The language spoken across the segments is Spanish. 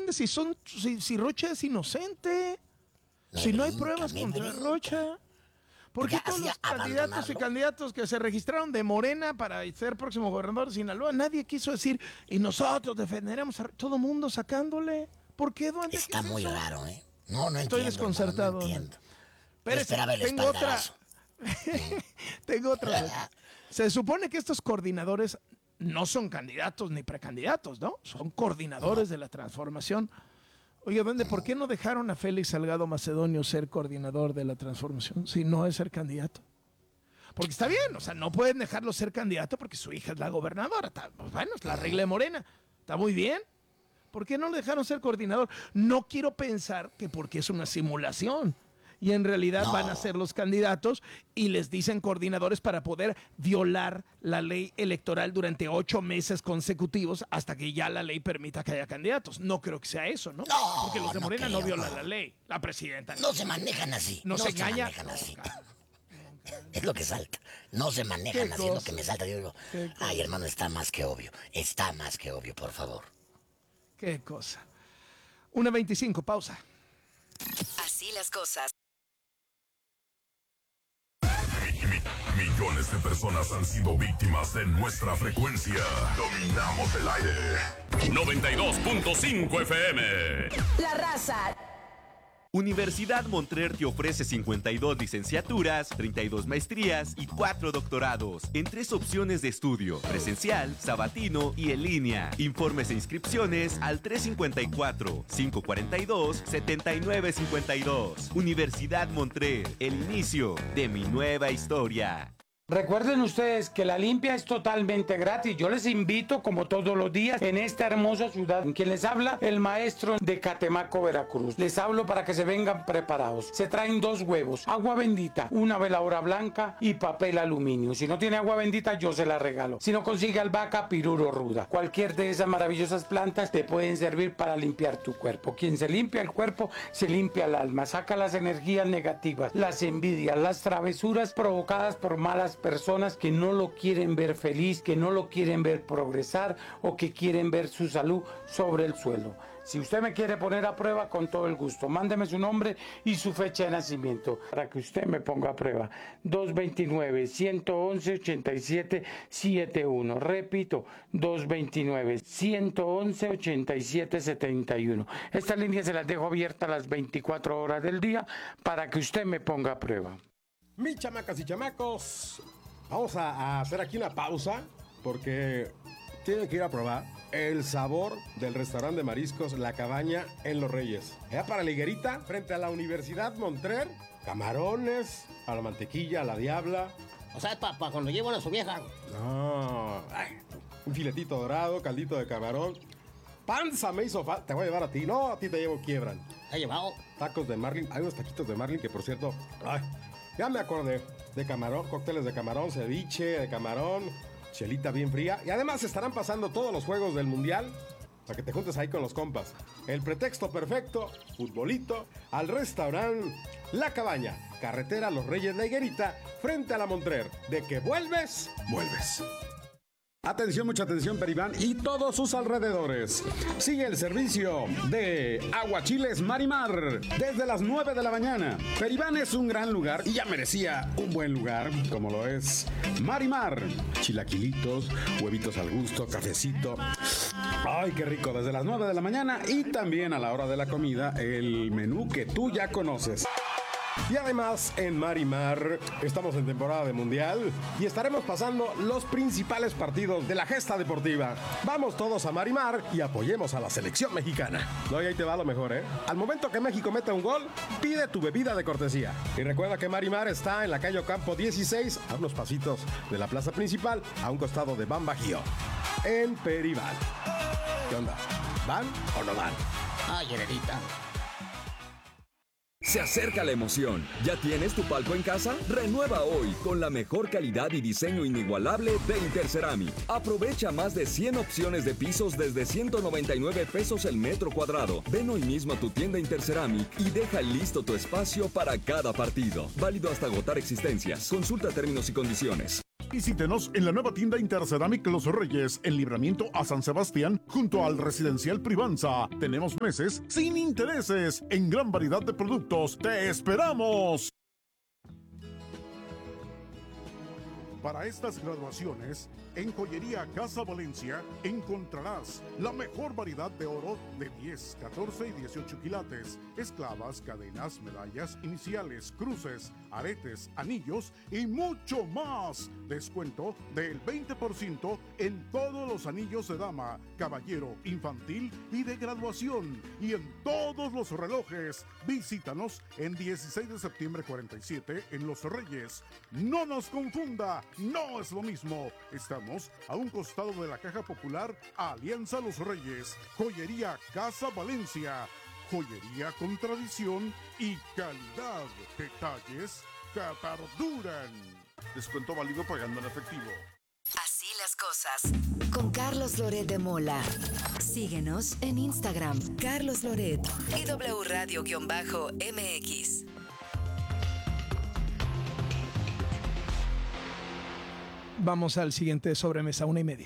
entiende si Rocha es inocente? Si no hay pruebas contra Rocha. ¿Por qué todos los candidatos y candidatos que se registraron de Morena para ser próximo gobernador de Sinaloa, nadie quiso decir, y nosotros defenderemos a todo mundo sacándole? ¿Por qué, Duende? Está muy raro, ¿eh? No Estoy entiendo. desconcertado. No entiendo. Pero tengo otra. Se supone que estos coordinadores no son candidatos ni precandidatos, ¿no? Son coordinadores de la transformación. Oye, ¿dónde? ¿Por qué no dejaron a Félix Salgado Macedonio ser coordinador de la transformación si no es ser candidato? Porque está bien, o sea, no pueden dejarlo ser candidato porque su hija es la gobernadora. Bueno, es la regla de Morena. Está muy bien. ¿Por qué no lo dejaron ser coordinador? No quiero pensar que porque es una simulación. Y en realidad van a ser los candidatos y les dicen coordinadores para poder violar la ley electoral durante 8 meses consecutivos hasta que ya la ley permita que haya candidatos. No creo que sea eso, ¿no? Porque los de Morena no violan la ley. La presidenta no se manejan así. No se engaña. Así. Es lo que salta. No se manejan así, es lo que me salta. Yo digo, ay, hermano, está más que obvio. Está más que obvio, por favor. Qué cosa. 1:25, pausa. Así las cosas. Millones de personas han sido víctimas de nuestra frecuencia. Dominamos el aire. 92.5 FM. La Raza. Universidad Montrer te ofrece 52 licenciaturas, 32 maestrías y 4 doctorados en 3 opciones de estudio: presencial, sabatino y en línea. Informes e inscripciones al 354-542-7952. Universidad Montrer, el inicio de mi nueva historia. Recuerden ustedes que la limpia es totalmente gratis. Yo les invito, como todos los días, en esta hermosa ciudad. Quien les habla, el maestro de Catemaco, Veracruz. Les hablo para que se vengan preparados. Se traen 2 huevos, agua bendita, una veladora blanca y papel aluminio. Si no tiene agua bendita, yo se la regalo. Si no consigue albahaca, piruro ruda. Cualquier de esas maravillosas plantas te pueden servir para limpiar tu cuerpo. Quien se limpia el cuerpo, se limpia el alma. Saca las energías negativas, las envidias, las travesuras provocadas por malas personas que no lo quieren ver feliz, que no lo quieren ver progresar o que quieren ver su salud sobre el suelo. Si usted me quiere poner a prueba, con todo el gusto, mándeme su nombre y su fecha de nacimiento para que usted me ponga a prueba. 229-111-8771. Repito, 229-111-8771. Esta línea se las dejo abierta las 24 horas del día para que usted me ponga a prueba. Mis chamacas y chamacos, vamos a hacer aquí una pausa porque tienen que ir a probar el sabor del restaurante de mariscos La Cabaña en Los Reyes. Allá para la Higuerita, frente a la Universidad Montrer, camarones, a la mantequilla, a la diabla. O sea, es para cuando llevan a su vieja. No, un filetito dorado, caldito de camarón. Panza me hizo falta, te voy a llevar a ti. No, a ti te llevo quiebran. ¿Te ha llevado? Tacos de marlin, hay unos taquitos de marlin que, por cierto, ya me acordé, de camarón, cócteles de camarón, ceviche de camarón, chelita bien fría. Y además estarán pasando todos los juegos del mundial para que te juntes ahí con los compas. El pretexto perfecto, futbolito, al restaurante La Cabaña, carretera Los Reyes La Higuerita, frente a la Montrer. De que vuelves, vuelves. Atención, mucha atención, Peribán y todos sus alrededores. Sigue el servicio de Aguachiles Marimar desde las 9 de la mañana. Peribán es un gran lugar y ya merecía un buen lugar, como lo es Marimar. Chilaquilitos, huevitos al gusto, cafecito. Ay, qué rico, desde las 9 de la mañana y también a la hora de la comida, el menú que tú ya conoces. Y además en Marimar estamos en temporada de mundial y estaremos pasando los principales partidos de la gesta deportiva. Vamos todos a Marimar y apoyemos a la selección mexicana. No, y ahí te va lo mejor, ¿eh? Al momento que México meta un gol, pide tu bebida de cortesía. Y recuerda que Marimar está en la calle Ocampo 16, a unos pasitos de la plaza principal, a un costado de Ban Bajío, en Peribán. ¿Qué onda? ¿Van o no van? Ay, heredita. Se acerca la emoción. ¿Ya tienes tu palco en casa? Renueva hoy con la mejor calidad y diseño inigualable de Interceramic. Aprovecha más de 100 opciones de pisos desde 199 pesos el metro cuadrado. Ven hoy mismo a tu tienda Interceramic y deja listo tu espacio para cada partido. Válido hasta agotar existencias. Consulta términos y condiciones. Visítenos en la nueva tienda Interceramic Los Reyes, en Libramiento a San Sebastián, junto al Residencial Privanza. Tenemos meses sin intereses en gran variedad de productos. ¡Te esperamos! Para estas graduaciones, en Joyería Casa Valencia encontrarás la mejor variedad de oro de 10, 14 y 18 quilates, esclavas, cadenas, medallas, iniciales, cruces, aretes, anillos y mucho más. Descuento del 20% en todos los anillos de dama, caballero, infantil y de graduación, y en todos los relojes. Visítanos en 16 de septiembre 47 en Los Reyes. No nos confunda, no es lo mismo. Estamos a un costado de la Caja Popular Alianza Los Reyes. Joyería Casa Valencia. Joyería con tradición y calidad. Detalles que perduran. Descuento válido pagando en efectivo. Así las cosas. Con Carlos Loret de Mola. Síguenos en Instagram, Carlos Loret y W Radio-MX. Vamos al siguiente sobremesa, 1:30.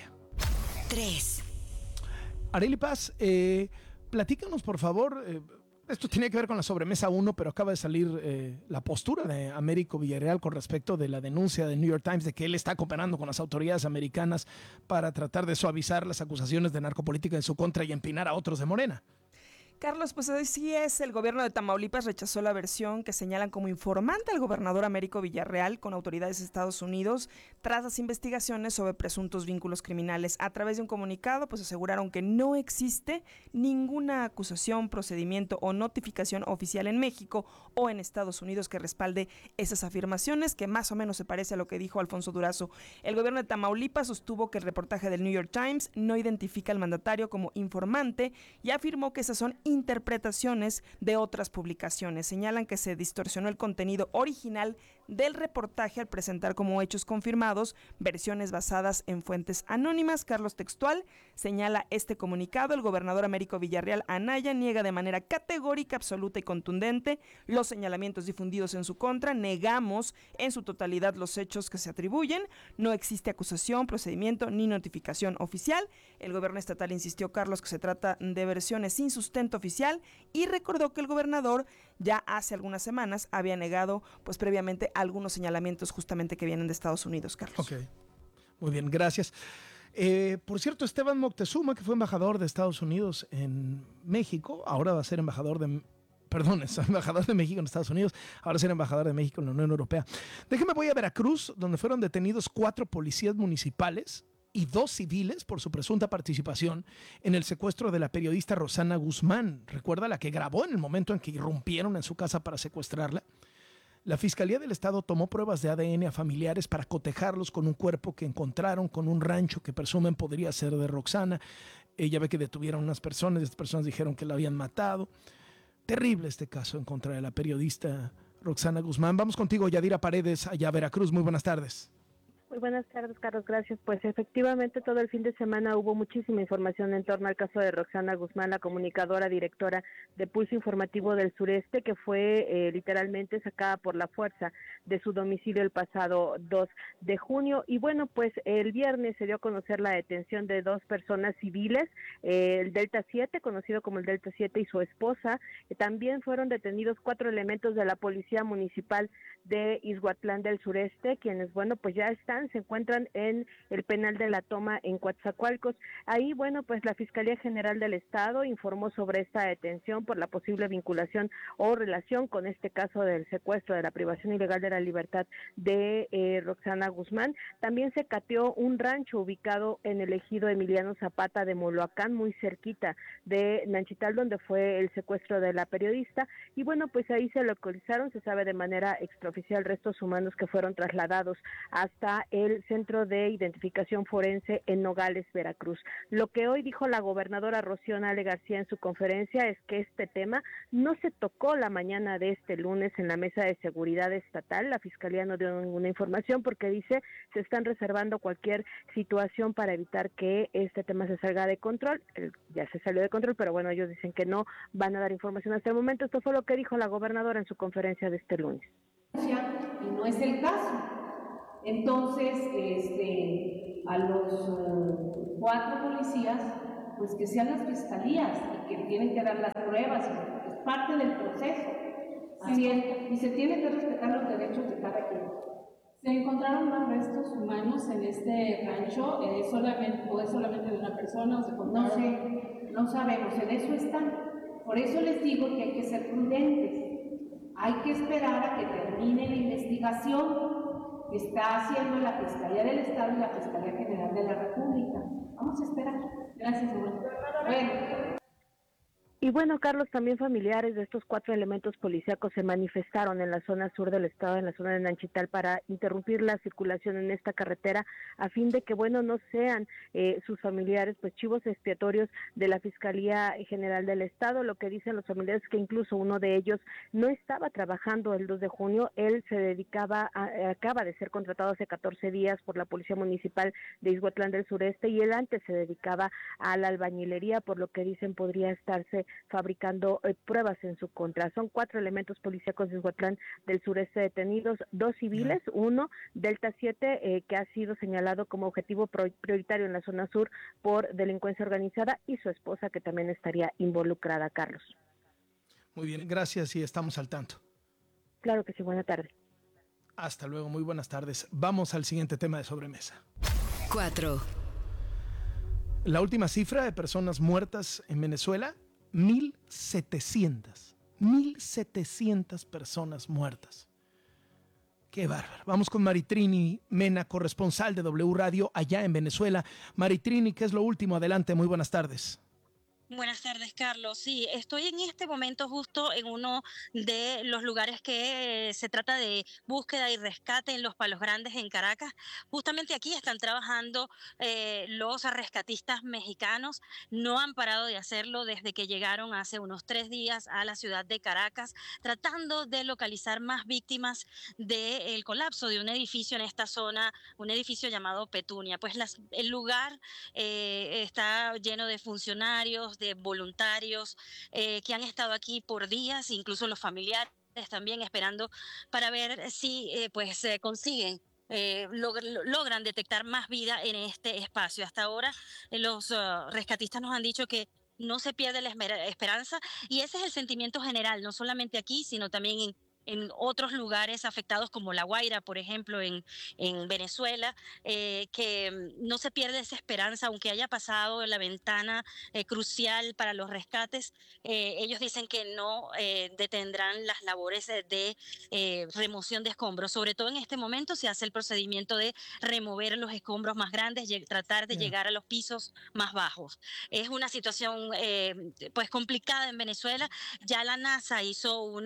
3. Arely Paz, platícanos por favor, esto tiene que ver con la sobremesa 1, pero acaba de salir la postura de Américo Villarreal con respecto de la denuncia del New York Times de que él está cooperando con las autoridades americanas para tratar de suavizar las acusaciones de narcopolítica en su contra y empinar a otros de Morena. Carlos, pues así es, el gobierno de Tamaulipas rechazó la versión que señalan como informante al gobernador Américo Villarreal con autoridades de Estados Unidos tras las investigaciones sobre presuntos vínculos criminales. A través de un comunicado, pues aseguraron que no existe ninguna acusación, procedimiento o notificación oficial en México o en Estados Unidos que respalde esas afirmaciones, que más o menos se parece a lo que dijo Alfonso Durazo. El gobierno de Tamaulipas sostuvo que el reportaje del New York Times no identifica al mandatario como informante y afirmó que esas son interpretaciones de otras publicaciones. Señalan que se distorsionó el contenido original del reportaje al presentar como hechos confirmados versiones basadas en fuentes anónimas. Carlos, textual, señala este comunicado: el gobernador Américo Villarreal Anaya niega de manera categórica, absoluta y contundente los señalamientos difundidos en su contra. Negamos en su totalidad los hechos que se atribuyen. No existe acusación, procedimiento ni notificación oficial. El gobierno estatal insistió, Carlos, que se trata de versiones sin sustento oficial y recordó que el gobernador ya hace algunas semanas había negado pues previamente algunos señalamientos justamente que vienen de Estados Unidos, Carlos. Ok, muy bien, gracias. Por cierto, Esteban Moctezuma, que fue embajador de Estados Unidos en México, ahora va a ser embajador de México en Estados Unidos, ahora ser embajador de México en la Unión Europea. Déjeme, voy a Veracruz, donde fueron detenidos 4 policías municipales y 2 civiles por su presunta participación en el secuestro de la periodista Roxana Guzmán. ¿Recuerda? La que grabó en el momento en que irrumpieron en su casa para secuestrarla. La Fiscalía del Estado tomó pruebas de ADN a familiares para cotejarlos con un cuerpo que encontraron con un rancho que presumen podría ser de Roxana. Ella ve que detuvieron unas personas, y estas personas dijeron que la habían matado. Terrible este caso en contra de la periodista Roxana Guzmán. Vamos contigo, Yadira Paredes, allá a Veracruz. Muy buenas tardes. Muy buenas tardes, Carlos, gracias. Pues efectivamente todo el fin de semana hubo muchísima información en torno al caso de Roxana Guzmán, la comunicadora, directora de Pulso Informativo del Sureste, que fue literalmente sacada por la fuerza de su domicilio el pasado 2 de junio. Y bueno, pues el viernes se dio a conocer la detención de 2 personas civiles, el Delta 7, conocido como el Delta 7, y su esposa. También fueron detenidos 4 elementos de la Policía Municipal de Izhuatlán del Sureste, quienes, bueno, pues ya se encuentran en el penal de la Toma en Coatzacoalcos. Ahí, bueno, pues la Fiscalía General del Estado informó sobre esta detención por la posible vinculación o relación con este caso del secuestro, de la privación ilegal de la libertad de Roxana Guzmán. También se cateó un rancho ubicado en el ejido Emiliano Zapata de Moloacán, muy cerquita de Nanchital, donde fue el secuestro de la periodista. Y bueno, pues ahí se localizaron, se sabe de manera extraoficial, restos humanos que fueron trasladados hasta el Centro de Identificación Forense en Nogales, Veracruz. Lo que hoy dijo la gobernadora Rocío Nale García en su conferencia es que este tema no se tocó la mañana de este lunes en la Mesa de Seguridad Estatal. La Fiscalía no dio ninguna información porque dice se están reservando cualquier situación para evitar que este tema se salga de control. Ya se salió de control, pero bueno, ellos dicen que no van a dar información hasta el momento. Esto fue lo que dijo la gobernadora en su conferencia de este lunes. Y no es el caso. Entonces, a los 4 policías, pues que sean las fiscalías y que tienen que dar las pruebas, es parte del proceso. Así es, y se tienen que respetar los derechos de cada quien. ¿Se encontraron más restos humanos en este rancho? ¿O es solamente de una persona o se encontraron? No sé, no sabemos, en eso están. Por eso les digo que hay que ser prudentes. Hay que esperar a que termine la investigación que está haciendo la Fiscalía del Estado y la Fiscalía General de la República. Vamos a esperar. Gracias, Bueno. Y bueno, Carlos, también familiares de estos 4 elementos policíacos se manifestaron en la zona sur del estado, en la zona de Nanchital, para interrumpir la circulación en esta carretera a fin de que, bueno, no sean sus familiares pues chivos expiatorios de la Fiscalía General del Estado. Lo que dicen los familiares es que incluso uno de ellos no estaba trabajando el 2 de junio, él se dedicaba, acaba de ser contratado hace 14 días por la Policía Municipal de Ixhuatlán del Sureste y él antes se dedicaba a la albañilería, por lo que dicen podría estarse fabricando pruebas en su contra. Son 4 elementos policíacos de Ixhuatlán del Sureste detenidos, 2 civiles, uno Delta 7 que ha sido señalado como objetivo prioritario en la zona sur por delincuencia organizada y su esposa que también estaría involucrada, Carlos. Muy bien, gracias y estamos al tanto. Claro que sí, buena tarde. Hasta luego, muy buenas tardes. Vamos al siguiente tema de sobremesa. 4. La última cifra de personas muertas en Venezuela, 1,700 personas muertas. Qué bárbaro. Vamos con Maritrini Mena, corresponsal de W Radio allá en Venezuela. Maritrini, ¿qué es lo último? Adelante, muy buenas tardes. Buenas tardes, Carlos. Sí, estoy en este momento justo en uno de los lugares que se trata de búsqueda y rescate en Los Palos Grandes, en Caracas. Justamente aquí están trabajando los rescatistas mexicanos. No han parado de hacerlo desde que llegaron hace unos 3 días a la ciudad de Caracas, tratando de localizar más víctimas del colapso de un edificio en esta zona, un edificio llamado Petunia. Pues el lugar está lleno de funcionarios, de voluntarios que han estado aquí por días, incluso los familiares también esperando para ver si consiguen logran detectar más vida en este espacio. Hasta ahora los rescatistas nos han dicho que no se pierde la esperanza y ese es el sentimiento general, no solamente aquí, sino también en otros lugares afectados como La Guaira, por ejemplo, en Venezuela, que no se pierde esa esperanza, aunque haya pasado la ventana crucial para los rescates. Ellos dicen que no detendrán las labores de remoción de escombros. Sobre todo en este momento se hace el procedimiento de remover los escombros más grandes y tratar de llegar a los pisos más bajos. Es una situación pues complicada en Venezuela. Ya la NASA hizo un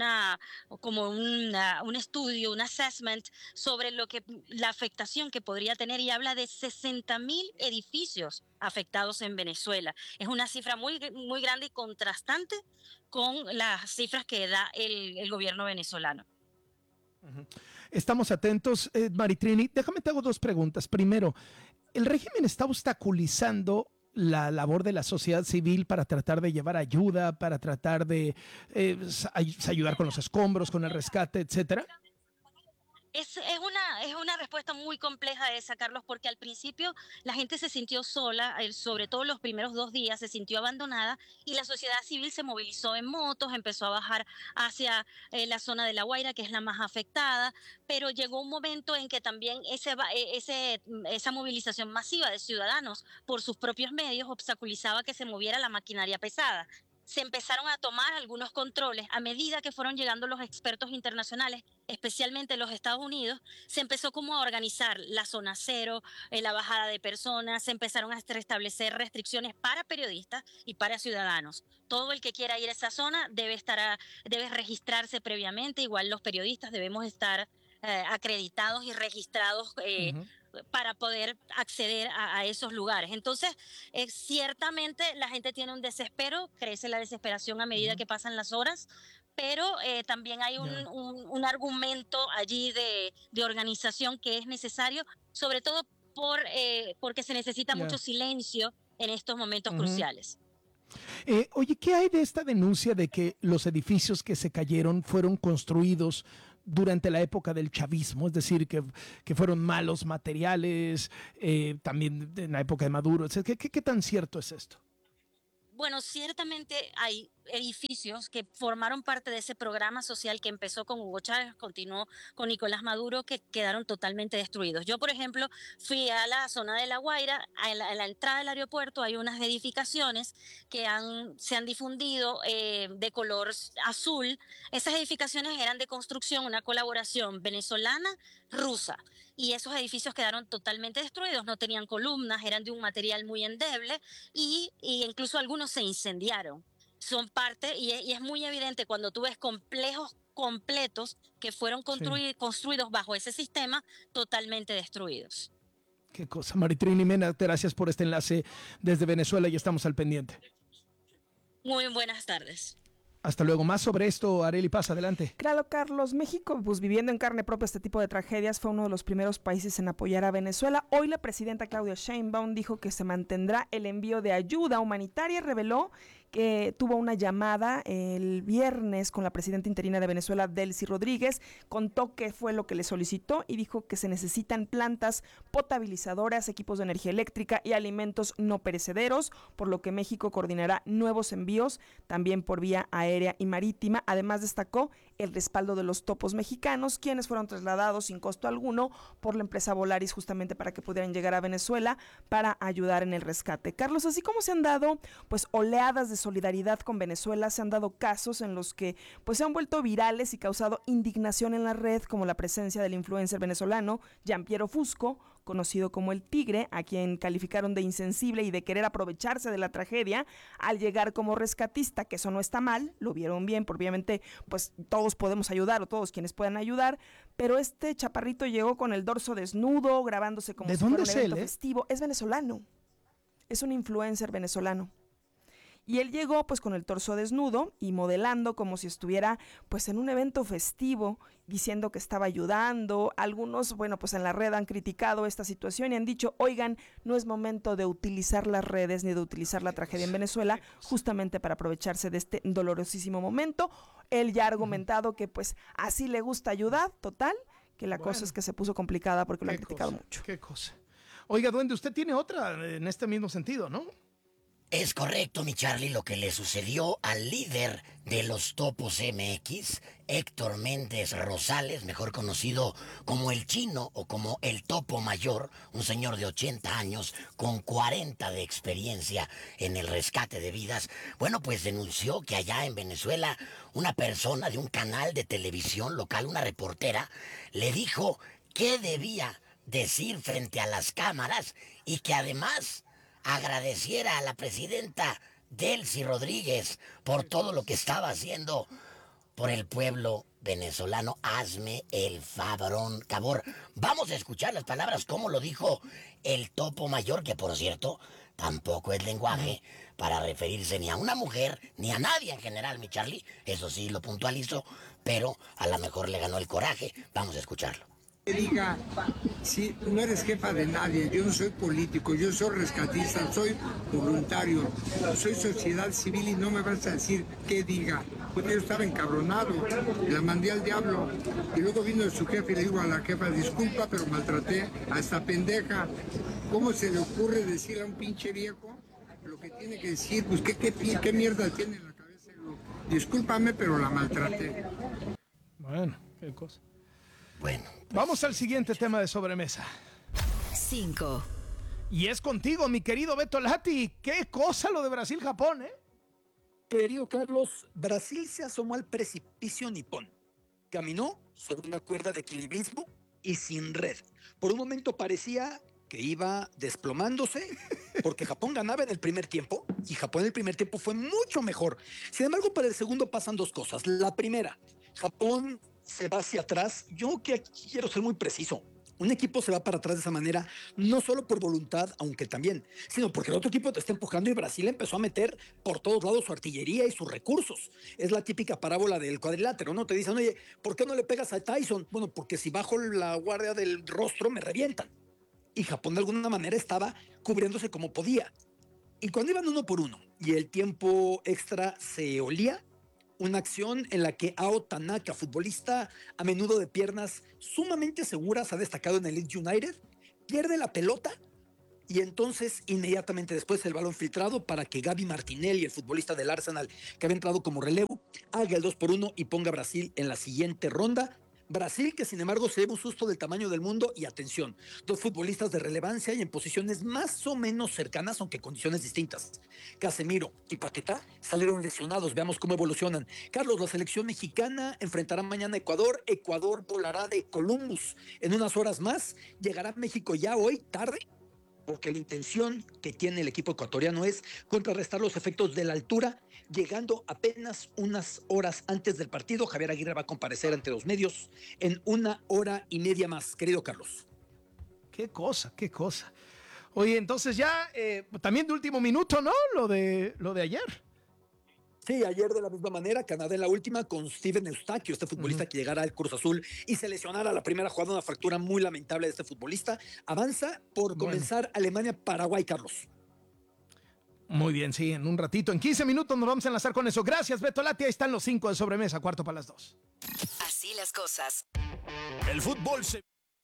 estudio, un assessment sobre la afectación que podría tener y habla de 60.000 edificios afectados en Venezuela. Es una cifra muy, muy grande y contrastante con las cifras que da el gobierno venezolano. Estamos atentos, Maritrini. Déjame te hago 2 preguntas. Primero, ¿el régimen está obstaculizando la labor de la sociedad civil para tratar de llevar ayuda, para tratar de ayudar con los escombros, con el rescate, etcétera? Es una respuesta muy compleja esa, Carlos, porque al principio la gente se sintió sola, sobre todo los primeros 2 días se sintió abandonada y la sociedad civil se movilizó en motos, empezó a bajar hacia la zona de La Guaira, que es la más afectada, pero llegó un momento en que también esa movilización masiva de ciudadanos por sus propios medios obstaculizaba que se moviera la maquinaria pesada. Se empezaron a tomar algunos controles a medida que fueron llegando los expertos internacionales, especialmente los Estados Unidos. Se empezó como a organizar la zona cero, la bajada de personas, se empezaron a establecer restricciones para periodistas y para ciudadanos. Todo el que quiera ir a esa zona debe registrarse previamente, igual los periodistas debemos estar acreditados y registrados para poder acceder a esos lugares. Entonces, ciertamente la gente tiene un desespero, crece la desesperación a medida que pasan las horas, pero también hay un argumento allí de organización que es necesario, sobre todo porque se necesita mucho silencio en estos momentos cruciales. Oye, ¿qué hay de esta denuncia de que los edificios que se cayeron fueron construidos durante la época del chavismo, es decir, que fueron malos materiales, también en la época de Maduro, etc. ¿Qué tan cierto es esto? Bueno, ciertamente hay edificios que formaron parte de ese programa social que empezó con Hugo Chávez, continuó con Nicolás Maduro, que quedaron totalmente destruidos. Yo, por ejemplo, fui a la zona de La Guaira, a la entrada del aeropuerto hay unas edificaciones que se han difundido de color azul. Esas edificaciones eran de construcción, una colaboración venezolana-rusa. Y esos edificios quedaron totalmente destruidos, no tenían columnas, eran de un material muy endeble y incluso algunos se incendiaron. Son parte, y es muy evidente cuando tú ves complejos completos que fueron construidos bajo ese sistema totalmente destruidos. Qué cosa. Maritrini Mena, gracias por este enlace desde Venezuela y estamos al pendiente. Muy buenas tardes. Hasta luego. Más sobre esto, Arely Paz, adelante. Claro, Carlos. México, pues viviendo en carne propia este tipo de tragedias, fue uno de los primeros países en apoyar a Venezuela. Hoy la presidenta Claudia Sheinbaum dijo que se mantendrá el envío de ayuda humanitaria. Reveló que tuvo una llamada el viernes con la presidenta interina de Venezuela, Delcy Rodríguez, contó qué fue lo que le solicitó y dijo que se necesitan plantas potabilizadoras, equipos de energía eléctrica y alimentos no perecederos, por lo que México coordinará nuevos envíos también por vía aérea y marítima. Además destacó el respaldo de los topos mexicanos, quienes fueron trasladados sin costo alguno por la empresa Volaris justamente para que pudieran llegar a Venezuela para ayudar en el rescate. Carlos, así como se han dado pues oleadas de solidaridad con Venezuela, se han dado casos en los que pues se han vuelto virales y causado indignación en la red, como la presencia del influencer venezolano Gianpiero Fusco, conocido como el Tigre, a quien calificaron de insensible y de querer aprovecharse de la tragedia al llegar como rescatista, que eso no está mal, lo vieron bien, porque obviamente pues todos podemos ayudar, o todos quienes puedan ayudar, pero este chaparrito llegó con el dorso desnudo, grabándose como si fuera un evento festivo. Es venezolano, es un influencer venezolano. Y él llegó pues con el torso desnudo y modelando como si estuviera pues en un evento festivo, diciendo que estaba ayudando. Algunos, bueno, pues en la red han criticado esta situación y han dicho, oigan, no es momento de utilizar las redes ni de utilizar la tragedia en Venezuela justamente para aprovecharse de este dolorosísimo momento. Él ya ha argumentado que pues así le gusta ayudar, total, que la cosa es que se puso complicada porque lo han criticado mucho. Qué cosa. Oiga, Duende, usted tiene otra en este mismo sentido, ¿no? Es correcto, mi Charlie, lo que le sucedió al líder de los Topos MX, Héctor Méndez Rosales, mejor conocido como el Chino o como el Topo Mayor, un señor de 80 años con 40 de experiencia en el rescate de vidas. Bueno, pues denunció que allá en Venezuela una persona de un canal de televisión local, una reportera, le dijo qué debía decir frente a las cámaras y que además agradeciera a la presidenta Delcy Rodríguez por todo lo que estaba haciendo por el pueblo venezolano. Hazme el favor. Vamos a escuchar las palabras, como lo dijo el Topo Mayor, que por cierto, tampoco es lenguaje para referirse ni a una mujer, ni a nadie en general, mi Charlie. Eso sí lo puntualizo, pero a lo mejor le ganó el coraje. Vamos a escucharlo. Diga, si no eres jefa de nadie, yo no soy político, yo soy rescatista, soy voluntario, soy sociedad civil y no me vas a decir qué diga. Porque yo estaba encabronado, la mandé al diablo y luego vino su jefe y le digo a la jefa, disculpa, pero maltraté a esta pendeja. ¿Cómo se le ocurre decir a un pinche viejo lo que tiene que decir? Pues qué mierda tiene en la cabeza. Discúlpame, pero la maltraté. Bueno, qué cosa. Bueno. Vamos al siguiente tema de sobremesa. 5. Y es contigo, mi querido Beto Lati. Qué cosa lo de Brasil-Japón, ¿eh? Querido Carlos, Brasil se asomó al precipicio nipón. Caminó sobre una cuerda de equilibrismo y sin red. Por un momento parecía que iba desplomándose porque Japón ganaba en el primer tiempo y Japón en el primer tiempo fue mucho mejor. Sin embargo, para el segundo pasan dos cosas. La primera, Japón se va hacia atrás. Yo que quiero ser muy preciso. Un equipo se va para atrás de esa manera, no solo por voluntad, aunque también, sino porque el otro equipo te está empujando y Brasil empezó a meter por todos lados su artillería y sus recursos. Es la típica parábola del cuadrilátero, ¿no? Te dicen, oye, ¿por qué no le pegas a Tyson? Bueno, porque si bajo la guardia del rostro me revientan. Y Japón de alguna manera estaba cubriéndose como podía. Y cuando iban uno por uno y el tiempo extra se olía, Una acción en la que Ao Tanaka, futbolista a menudo de piernas sumamente seguras, ha destacado en el Leeds United, pierde la pelota y entonces inmediatamente después el balón filtrado para que Gaby Martinelli, el futbolista del Arsenal que había entrado como relevo, haga el 2-1 y ponga a Brasil en la siguiente ronda. Brasil que sin embargo se lleva un susto del tamaño del mundo y atención, 2 futbolistas de relevancia y en posiciones más o menos cercanas, aunque condiciones distintas. Casemiro y Paquetá salieron lesionados, veamos cómo evolucionan. Carlos, la selección mexicana enfrentará mañana a Ecuador, Ecuador volará de Columbus en unas horas más, llegará a México ya hoy tarde, porque la intención que tiene el equipo ecuatoriano es contrarrestar los efectos de la altura, llegando apenas unas horas antes del partido. Javier Aguirre va a comparecer ante los medios en 1 hora y media más, querido Carlos. Qué cosa. Oye, entonces ya, también de último minuto, ¿no? Lo de ayer. Sí, ayer de la misma manera, Canadá en la última con Steven Eustaquio, este futbolista que llegara al Cruz Azul y se lesionara la primera jugada, una fractura muy lamentable de este futbolista. Avanza por comenzar Alemania-Paraguay, Carlos. Muy bien, sí, en un ratito, en 15 minutos nos vamos a enlazar con eso. Gracias, Beto Lati, ahí están los 5 de sobremesa, 1:45. Así las cosas. El fútbol se...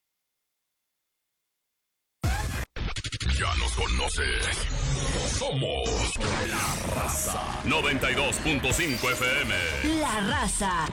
Ya nos conoces. Somos La Raza. 92.5 FM. La Raza.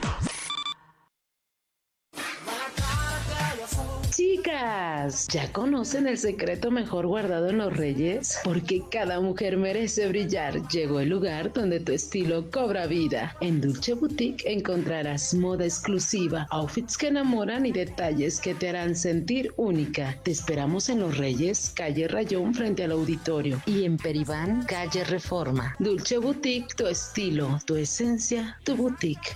Chicas, ¿ya conocen el secreto mejor guardado en los Reyes? Porque cada mujer merece brillar. Llegó el lugar donde tu estilo cobra vida. En Dulce Boutique encontrarás moda exclusiva, outfits que enamoran y detalles que te harán sentir única. Te esperamos en Los Reyes, calle Rayón frente al auditorio, y en Peribán, calle Reforma. Dulce Boutique, tu estilo, tu esencia, tu boutique.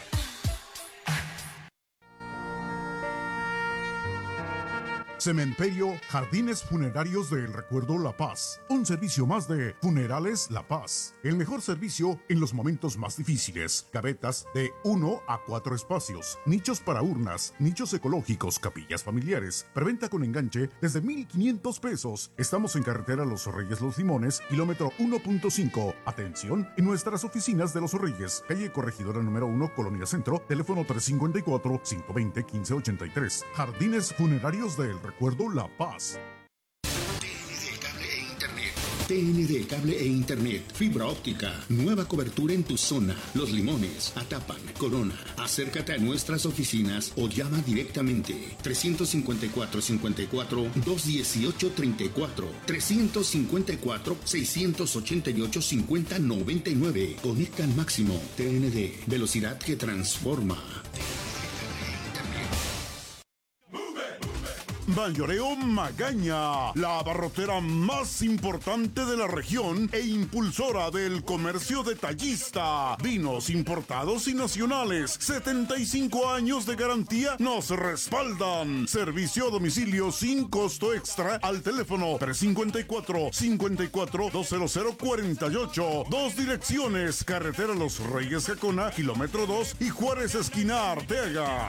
Cementerio Jardines Funerarios del Recuerdo La Paz. Un servicio más de Funerales La Paz. El mejor servicio en los momentos más difíciles. Gavetas de 1 a 4 espacios. Nichos para urnas. Nichos ecológicos. Capillas familiares. Preventa con enganche desde 1,500 pesos. Estamos en carretera Los Reyes Los Limones, kilómetro 1.5. Atención en nuestras oficinas de Los Reyes. Calle Corregidora número 1, Colonia Centro. Teléfono 354-520-1583. Jardines Funerarios del Recuerdo La Paz. TND Cable e Internet, fibra óptica, nueva cobertura en tu zona. Los Limones, Atapan, Corona. Acércate a nuestras oficinas o llama directamente 354-54-218-34, 354-688-5099. Conecta al máximo. TND, velocidad que transforma. Mayoreo Magaña, la abarrotera más importante de la región e impulsora del comercio detallista. Vinos importados y nacionales, 75 años de garantía nos respaldan. Servicio a domicilio sin costo extra al teléfono 354-54-20048. 2 direcciones, carretera Los Reyes Jacona, kilómetro 2 y Juárez esquina Arteaga.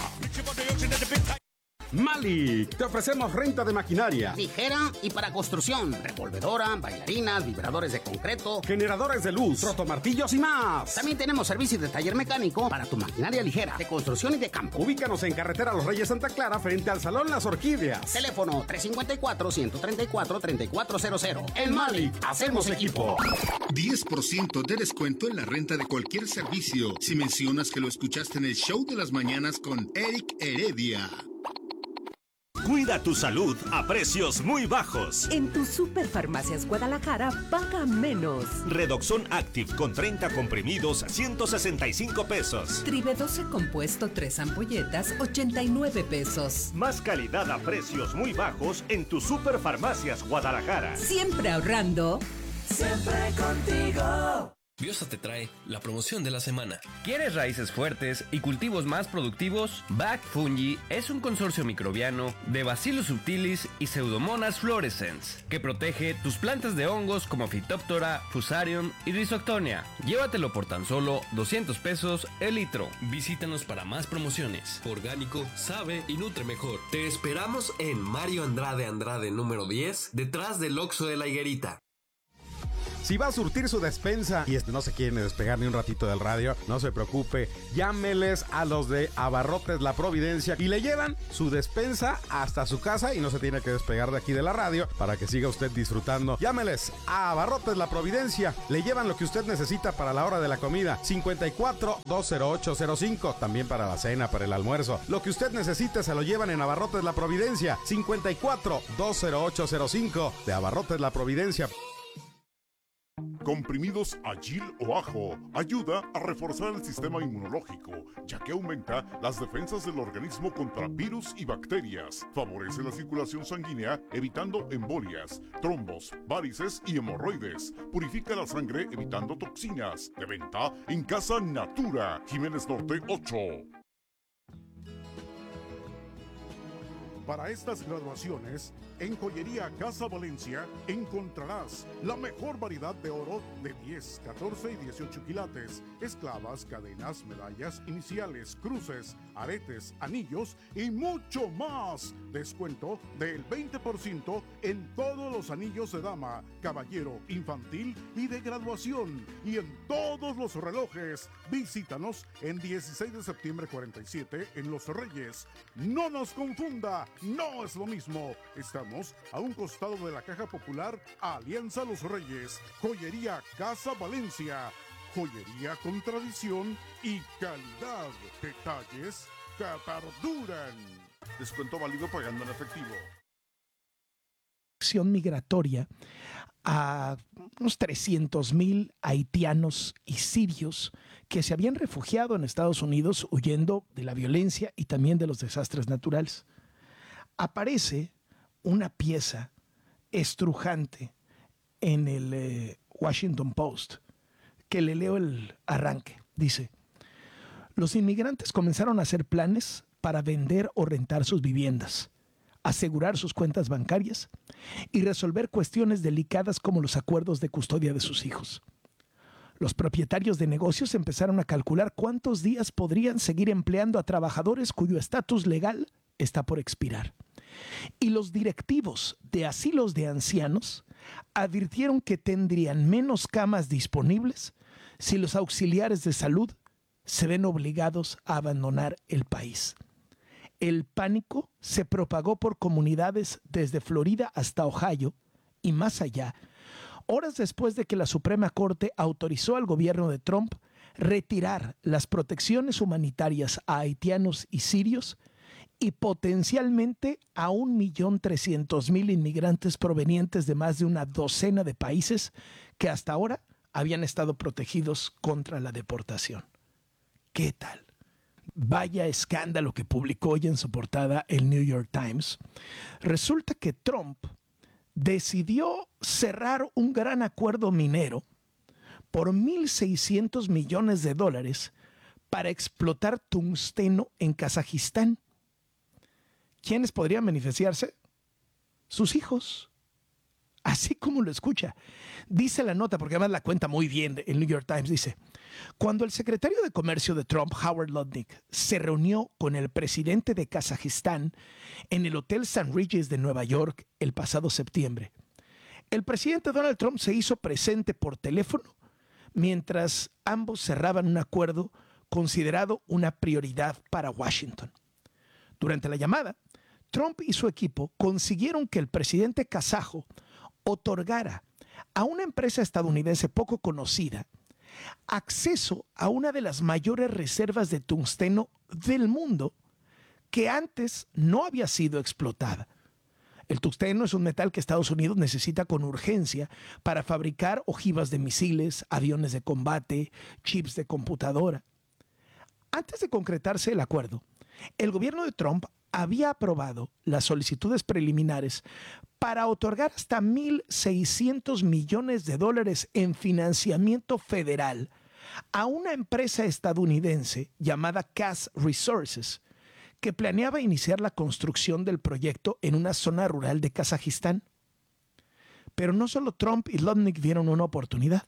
Malik, te ofrecemos renta de maquinaria ligera y para construcción, revolvedora, bailarinas, vibradores de concreto, generadores de luz, rotomartillos y más. También tenemos servicio de taller mecánico para tu maquinaria ligera, de construcción y de campo. Ubícanos en carretera Los Reyes Santa Clara frente al Salón Las Orquídeas. Teléfono 354-134-3400. En Malik, hacemos equipo. 10% de descuento en la renta de cualquier servicio si mencionas que lo escuchaste en el show de las mañanas con Eric Heredia. Cuida tu salud a precios muy bajos. En tu Superfarmacias Guadalajara, paga menos. Redoxon Active con 30 comprimidos, 165 pesos. Tribe 12 compuesto, 3 ampolletas, 89 pesos. Más calidad a precios muy bajos en tu Superfarmacias Guadalajara. Siempre ahorrando. Siempre contigo. Biosa te trae la promoción de la semana. ¿Quieres raíces fuertes y cultivos más productivos? Back Fungi es un consorcio microbiano de Bacillus subtilis y Pseudomonas fluorescens que protege tus plantas de hongos como Phytophthora, Fusarium y Rhizoctonia. Llévatelo por tan solo 200 pesos el litro. Visítanos para más promociones. Orgánico, sabe y nutre mejor. Te esperamos en Mario Andrade número 10, detrás del Oxxo de la Higuerita. Si va a surtir su despensa y no se quiere despegar ni un ratito del radio, no se preocupe, llámeles a los de Abarrotes La Providencia y le llevan su despensa hasta su casa y no se tiene que despegar de aquí de la radio para que siga usted disfrutando. Llámeles a Abarrotes La Providencia, le llevan lo que usted necesita para la hora de la comida. 54-20805, también para la cena, para el almuerzo. Lo que usted necesita se lo llevan en Abarrotes La Providencia. 54-20805 de Abarrotes La Providencia. Comprimidos Agil o Ajo ayuda a reforzar el sistema inmunológico, ya que aumenta las defensas del organismo contra virus y bacterias. Favorece la circulación sanguínea, evitando embolias, trombos, varices y hemorroides. Purifica la sangre, evitando toxinas. De venta en Casa Natura, Jiménez Norte 8. Para estas graduaciones, en Joyería Casa Valencia encontrarás la mejor variedad de oro de 10, 14 y 18 quilates, esclavas, cadenas, medallas, iniciales, cruces, aretes, anillos y mucho más. Descuento del 20% en todos los anillos de dama, caballero, infantil y de graduación, y en todos los relojes. Visítanos en 16 de septiembre 47 en Los Reyes. No nos confunda, no es lo mismo. Estamos a un costado de la Caja Popular, Alianza Los Reyes. Joyería Casa Valencia. Joyería con tradición y calidad. Detalles que perduran. Descuento válido pagando en efectivo. Acción migratoria a unos 300,000 haitianos y sirios que se habían refugiado en Estados Unidos huyendo de la violencia y también de los desastres naturales. Aparece una pieza estrujante en el Washington Post, que le leo el arranque. Dice: los inmigrantes comenzaron a hacer planes para vender o rentar sus viviendas, asegurar sus cuentas bancarias y resolver cuestiones delicadas como los acuerdos de custodia de sus hijos. Los propietarios de negocios empezaron a calcular cuántos días podrían seguir empleando a trabajadores cuyo estatus legal está por expirar. Y los directivos de asilos de ancianos advirtieron que tendrían menos camas disponibles si los auxiliares de salud se ven obligados a abandonar el país. El pánico se propagó por comunidades desde Florida hasta Ohio y más allá, horas después de que la Suprema Corte autorizó al gobierno de Trump retirar las protecciones humanitarias a haitianos y sirios y potencialmente a 1.300.000 inmigrantes provenientes de más de una docena de países que hasta ahora habían estado protegidos contra la deportación. ¿Qué tal? Vaya escándalo que publicó hoy en su portada el New York Times. Resulta que Trump decidió cerrar un gran acuerdo minero por $1.600 millones para explotar tungsteno en Kazajistán. ¿Quiénes podrían beneficiarse? Sus hijos. Así como lo escucha. Dice la nota, porque además la cuenta muy bien el New York Times, dice: cuando el secretario de Comercio de Trump, Howard Lutnick, se reunió con el presidente de Kazajistán en el Hotel St. Regis de Nueva York el pasado septiembre, el presidente Donald Trump se hizo presente por teléfono mientras ambos cerraban un acuerdo considerado una prioridad para Washington. Durante la llamada, Trump y su equipo consiguieron que el presidente kazajo otorgara a una empresa estadounidense poco conocida acceso a una de las mayores reservas de tungsteno del mundo que antes no había sido explotada. El tungsteno es un metal que Estados Unidos necesita con urgencia para fabricar ojivas de misiles, aviones de combate, chips de computadora. Antes de concretarse el acuerdo, el gobierno de Trump había aprobado las solicitudes preliminares para otorgar hasta $1.600 millones en financiamiento federal a una empresa estadounidense llamada Kaz Resources, que planeaba iniciar la construcción del proyecto en una zona rural de Kazajistán. Pero no solo Trump y Lutnick vieron una oportunidad.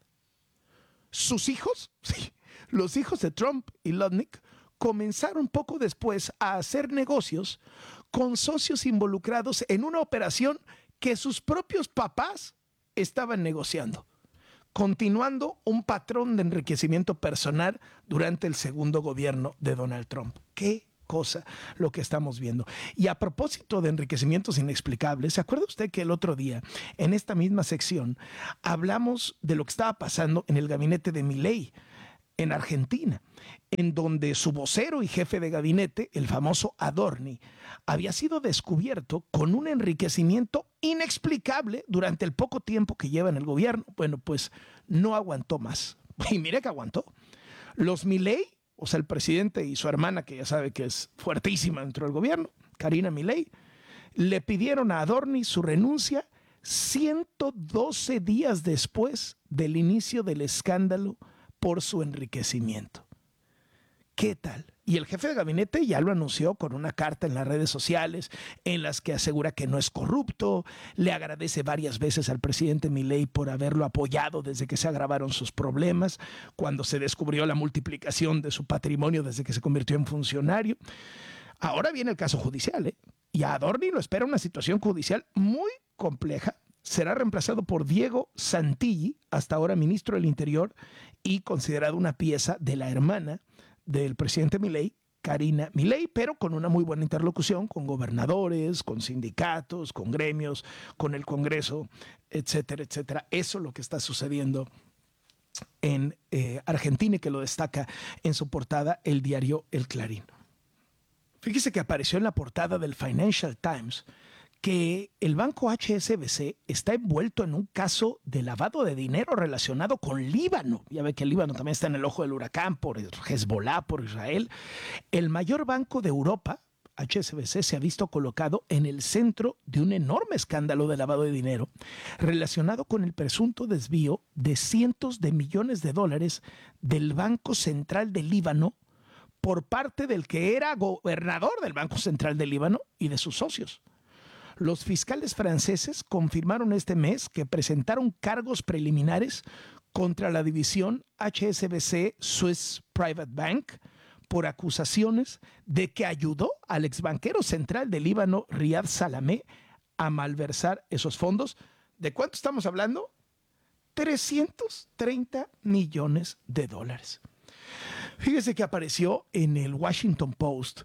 Sus hijos, sí, los hijos de Trump y Lutnick, comenzaron poco después a hacer negocios con socios involucrados en una operación que sus propios papás estaban negociando. continuando un patrón de enriquecimiento personal durante el segundo gobierno de Donald Trump. ¿Qué cosa lo que estamos viendo? Y a propósito de enriquecimientos inexplicables, ¿se acuerda usted que el otro día en esta misma sección hablamos de lo que estaba pasando en el gabinete de Milei en Argentina, en donde su vocero y jefe de gabinete, el famoso Adorni, había sido descubierto con un enriquecimiento inexplicable durante el poco tiempo que lleva en el gobierno? Bueno, pues no aguantó más. Y mire que aguantó. Los Milei, o sea, el presidente y su hermana, que ya sabe que es fuertísima dentro del gobierno, Karina Milei, le pidieron a Adorni su renuncia 112 días después del inicio del escándalo por su enriquecimiento. ¿Qué tal? Y el jefe de gabinete ya lo anunció con una carta en las redes sociales en las que asegura que no es corrupto, le agradece varias veces al presidente Milei por haberlo apoyado desde que se agravaron sus problemas, cuando se descubrió la multiplicación de su patrimonio desde que se convirtió en funcionario. Ahora viene el caso judicial, y a Adorni lo espera una situación judicial muy compleja. Será reemplazado por Diego Santilli, hasta ahora ministro del Interior y considerado una pieza de la hermana del presidente Milei, Karina Milei, pero con una muy buena interlocución con gobernadores, con sindicatos, con gremios, con el Congreso, etcétera, etcétera. Eso es lo que está sucediendo en Argentina y que lo destaca en su portada el diario El Clarín. Fíjese que apareció en la portada del Financial Times que el banco HSBC está envuelto en un caso de lavado de dinero relacionado con Líbano. Ya ve que el Líbano también está en el ojo del huracán por Hezbollah, por Israel. El mayor banco de Europa, HSBC, se ha visto colocado en el centro de un enorme escándalo de lavado de dinero relacionado con el presunto desvío de cientos de millones de dólares del Banco Central del Líbano por parte del que era gobernador del Banco Central del Líbano y de sus socios. Los fiscales franceses confirmaron este mes que presentaron cargos preliminares contra la división HSBC Swiss Private Bank por acusaciones de que ayudó al exbanquero central del Líbano, Riyad Salamé, a malversar esos fondos. ¿De cuánto estamos hablando? 330 millones de dólares. Fíjese que apareció en el Washington Post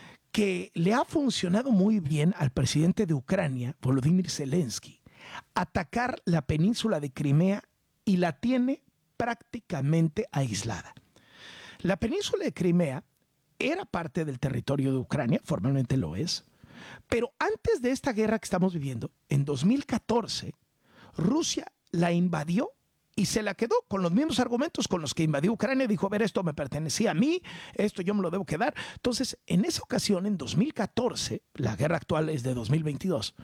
que le ha funcionado muy bien al presidente de Ucrania, Volodymyr Zelensky, atacar la península de Crimea y la tiene prácticamente aislada. La península de Crimea era parte del territorio de Ucrania, formalmente lo es, pero antes de esta guerra que estamos viviendo, en 2014, Rusia la invadió y se la quedó con los mismos argumentos con los que invadió Ucrania. Dijo, a ver, esto me pertenecía a mí, esto yo me lo debo quedar. Entonces, en esa ocasión, en 2014, la guerra actual es de 2022,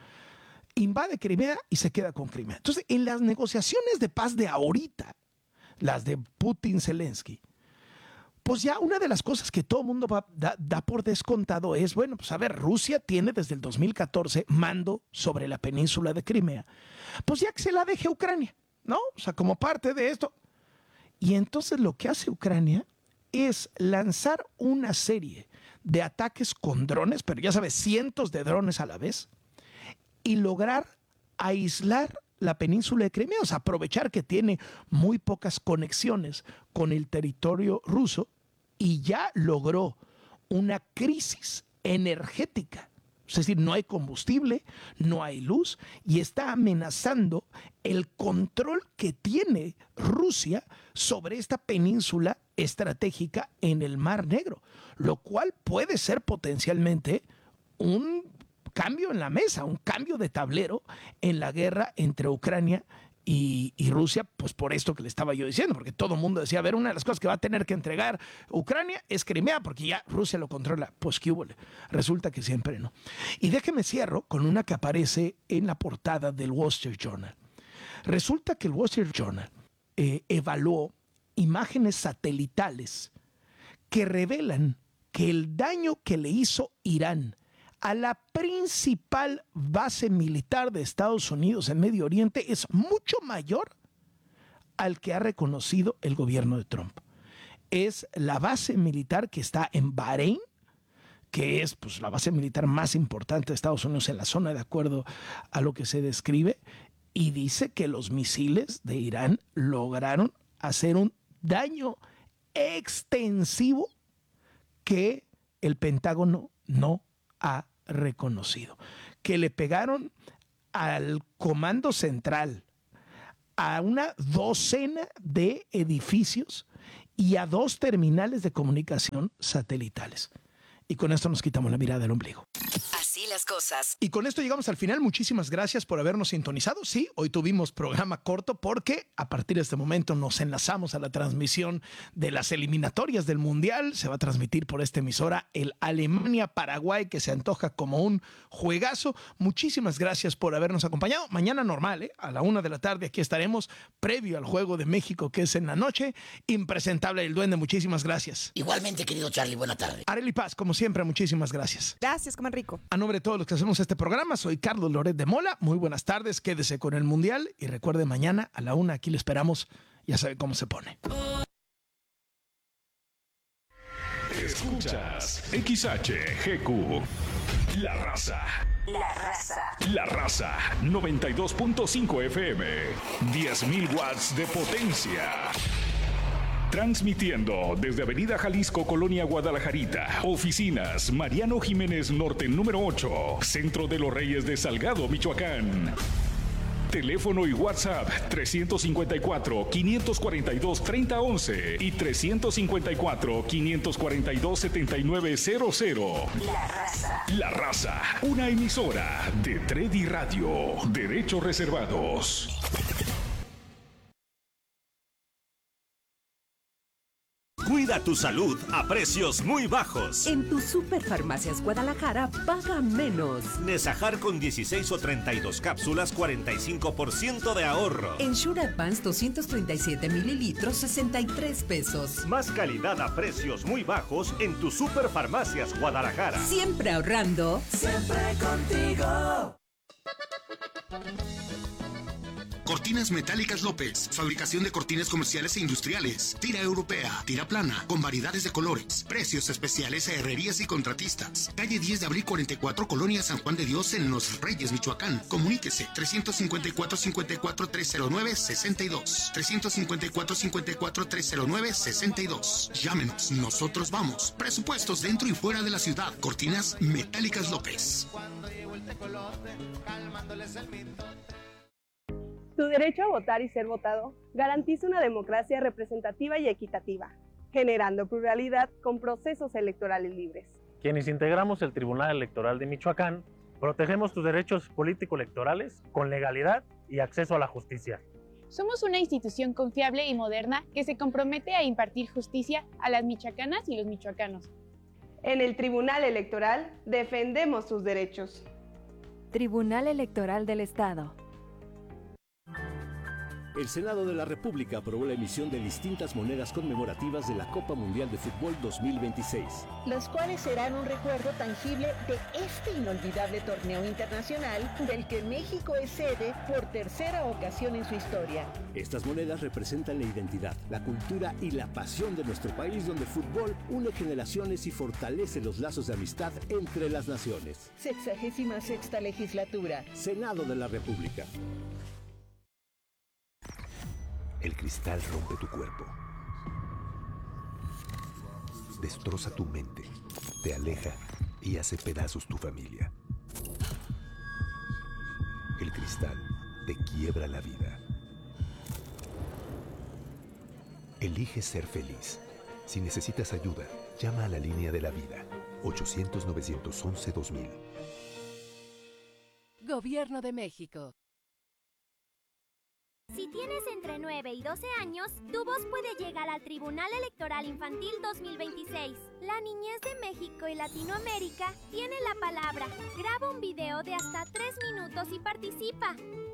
invade Crimea y se queda con Crimea. Entonces, en las negociaciones de paz de ahorita, las de Putin-Zelensky, pues ya una de las cosas que todo el mundo da por descontado es, bueno, pues a ver, Rusia tiene desde el 2014 mando sobre la península de Crimea. Pues ya que se la deje a Ucrania, ¿no? O sea, como parte de esto. Y entonces lo que hace Ucrania es lanzar una serie de ataques con drones, pero ya sabes, cientos de drones a la vez, y lograr aislar la península de Crimea, o sea, aprovechar que tiene muy pocas conexiones con el territorio ruso y ya logró una crisis energética. Es decir, no hay combustible, no hay luz y está amenazando el control que tiene Rusia sobre esta península estratégica en el Mar Negro, lo cual puede ser potencialmente un cambio en la mesa, un cambio de tablero en la guerra entre Ucrania y Rusia, pues por esto que le estaba yo diciendo, porque todo el mundo decía, a ver, una de las cosas que va a tener que entregar Ucrania es Crimea, porque ya Rusia lo controla. Pues qué hubo, resulta que siempre no. Y déjeme cierro con una que aparece en la portada del Wall Street Journal. Resulta que el Wall Street Journal evaluó imágenes satelitales que revelan que el daño que le hizo Irán a la principal base militar de Estados Unidos en Medio Oriente es mucho mayor al que ha reconocido el gobierno de Trump. Es la base militar que está en Bahrein, que es la base militar más importante de Estados Unidos en la zona, de acuerdo a lo que se describe, y dice que los misiles de Irán lograron hacer un daño extensivo que el Pentágono no ha reconocido, que le pegaron al comando central, a una docena de edificios y a 2 terminales de comunicación satelitales. Y con esto nos quitamos la mirada del ombligo. Así las cosas. Y con esto llegamos al final. Muchísimas gracias por habernos sintonizado. Sí, hoy tuvimos programa corto porque a partir de este momento nos enlazamos a la transmisión de las eliminatorias del Mundial. Se va a transmitir por esta emisora el Alemania-Paraguay, que se antoja como un juegazo. Muchísimas gracias por habernos acompañado. Mañana normal, a la 1 de la tarde aquí estaremos, previo al Juego de México, que es en la noche. Impresentable el Duende, muchísimas gracias. Igualmente, querido Charlie, buena tarde. Arely Paz, como siempre, muchísimas gracias. Gracias, coman rico. A nombre de todos los que hacemos este programa, soy Carlos Loret de Mola. Muy buenas tardes, quédese con el Mundial y recuerde, mañana a la 1 aquí le esperamos. Ya sabe cómo se pone. Escuchas XHGQ, La Raza. La Raza. La Raza, 92.5 FM, 10.000 watts de potencia. Transmitiendo desde Avenida Jalisco, Colonia Guadalajarita. Oficinas Mariano Jiménez Norte, número 8. Centro de los Reyes de Salgado, Michoacán. Teléfono y WhatsApp 354-542-3011 y 354-542-7900. La Raza. La Raza, una emisora de Tredi Radio. Derechos reservados. Cuida tu salud a precios muy bajos. En tu Superfarmacias Guadalajara, paga menos. Nesajar con 16 o 32 cápsulas, 45% de ahorro. En Sure Advance 237 mililitros, 63 pesos. Más calidad a precios muy bajos en tu Superfarmacias Guadalajara. Siempre ahorrando. Siempre contigo. Cortinas Metálicas López. Fabricación de cortinas comerciales e industriales. Tira europea, tira plana, con variedades de colores. Precios especiales a herrerías y contratistas. Calle 10 de abril 44, Colonia San Juan de Dios, en Los Reyes, Michoacán. Comuníquese 354-54-309-62. 354-54-309-62. Llámenos, nosotros vamos. Presupuestos dentro y fuera de la ciudad. Cortinas Metálicas López. Tu derecho a votar y ser votado garantiza una democracia representativa y equitativa, generando pluralidad con procesos electorales libres. Quienes integramos el Tribunal Electoral de Michoacán, protegemos tus derechos político-electorales con legalidad y acceso a la justicia. Somos una institución confiable y moderna que se compromete a impartir justicia a las michoacanas y los michoacanos. En el Tribunal Electoral defendemos tus derechos. Tribunal Electoral del Estado. El Senado de la República aprobó la emisión de distintas monedas conmemorativas de la Copa Mundial de Fútbol 2026. Los cuales serán un recuerdo tangible de este inolvidable torneo internacional del que México es sede por tercera ocasión en su historia. Estas monedas representan la identidad, la cultura y la pasión de nuestro país, donde el fútbol une generaciones y fortalece los lazos de amistad entre las naciones. 66ª legislatura. Senado de la República. El cristal rompe tu cuerpo, destroza tu mente, te aleja y hace pedazos tu familia. El cristal te quiebra la vida. Elige ser feliz. Si necesitas ayuda, llama a la línea de la vida, 800-911-2000. Gobierno de México. Si tienes entre 9 y 12 años, tu voz puede llegar al Tribunal Electoral Infantil 2026. La niñez de México y Latinoamérica tiene la palabra. Graba un video de hasta 3 minutos y participa.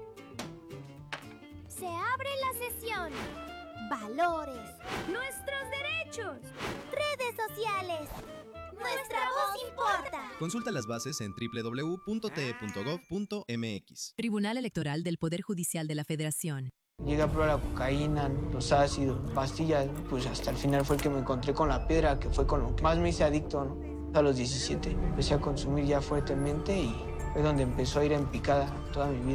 Se abre la sesión. Valores. Nuestros derechos. Redes sociales. Nuestra voz importa. Consulta las bases en www.te.gov.mx. Tribunal Electoral del Poder Judicial de la Federación. Llegué a probar la cocaína, los ácidos, pastillas, pues hasta el final fue el que me encontré con la piedra, que fue con lo que más me hice adicto, ¿no? A los 17 empecé a consumir ya fuertemente y fue donde empezó a ir en picada toda mi vida.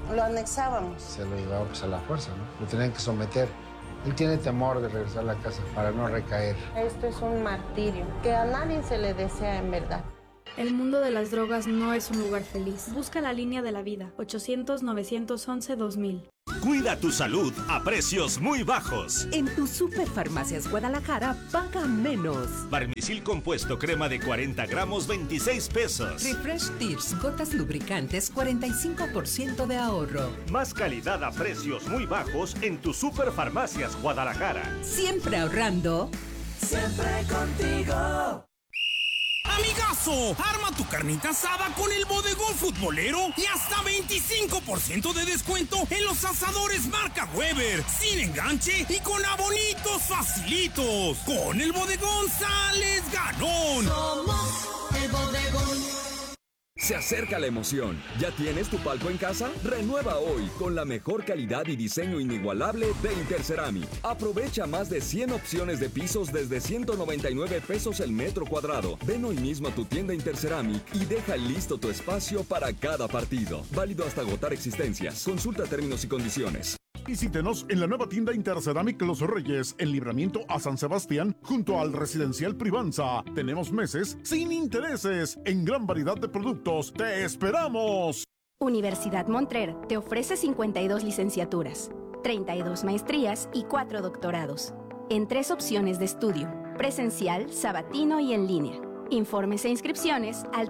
lo anexábamos. Se lo llevaba pues a la fuerza, ¿no? Lo tenían que someter. Él tiene temor de regresar a la casa para no recaer. Esto es un martirio que a nadie se le desea en verdad. El mundo de las drogas no es un lugar feliz. Busca la línea de la vida. 800-911-2000. Cuida tu salud a precios muy bajos. En tu Superfarmacias Guadalajara, paga menos. Barmisil compuesto crema de 40 gramos, 26 pesos. Refresh Tears, gotas lubricantes, 45% de ahorro. Más calidad a precios muy bajos en tu Superfarmacias Guadalajara. Siempre ahorrando. Siempre contigo. Amigazo, arma tu carnita asada con el Bodegón Futbolero y hasta 25% de descuento en los asadores marca Weber, sin enganche y con abonitos facilitos. Con el Bodegón sales ganón. Somos el Bodegón. Se acerca la emoción. ¿Ya tienes tu palco en casa? Renueva hoy con la mejor calidad y diseño inigualable de Interceramic. Aprovecha más de 100 opciones de pisos desde 199 pesos el metro cuadrado. Ven hoy mismo a tu tienda Interceramic y deja listo tu espacio para cada partido. Válido hasta agotar existencias. Consulta términos y condiciones. Visítenos en la nueva tienda Interceramic Los Reyes, en Libramiento a San Sebastián, junto al Residencial Privanza. Tenemos meses sin intereses en gran variedad de productos. ¡Te esperamos! Universidad Montrer te ofrece 52 licenciaturas, 32 maestrías y 4 doctorados, en 3 opciones de estudio, presencial, sabatino y en línea. Informes e inscripciones al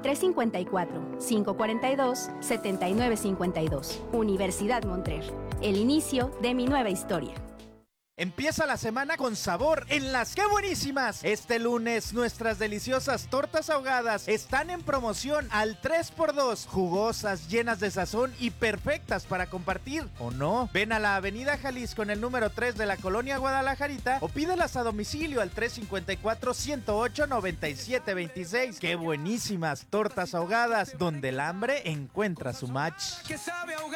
354-542-7952. Universidad Montrer. El inicio de mi nueva historia. Empieza la semana con sabor en las ¡Qué buenísimas! Este lunes nuestras deliciosas tortas ahogadas están en promoción al 3x2, jugosas, llenas de sazón y perfectas para compartir, ¿o no? Ven a la Avenida Jalisco en el número 3 de la Colonia Guadalajarita o pídelas a domicilio al 354-108-9726. ¡Qué buenísimas tortas ahogadas! Donde el hambre encuentra su match.